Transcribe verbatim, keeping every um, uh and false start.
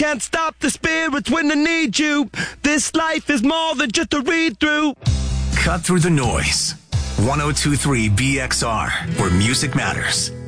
can't stop the spirits when I need you. This life is more than just a read-through. Cut through the noise. ten twenty-three B X R, where music matters.